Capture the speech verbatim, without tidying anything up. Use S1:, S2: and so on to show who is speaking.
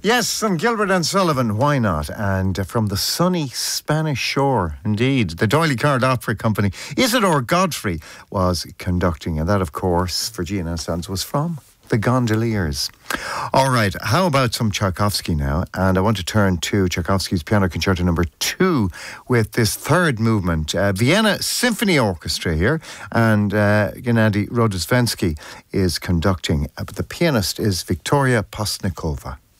S1: Yes, some Gilbert and Sullivan, why not? And uh, from the sunny Spanish shore, indeed, the D'Oyly Card Opera Company, Isidore Godfrey was conducting, and that, of course, for Gina Sands, was from The Gondoliers. All right, how about some Tchaikovsky now? And I want to turn to Tchaikovsky's Piano Concerto number two with this third movement. Uh, Vienna Symphony Orchestra here, and uh, Gennady Rodosvensky is conducting. Uh, but the pianist is Victoria Postnikova.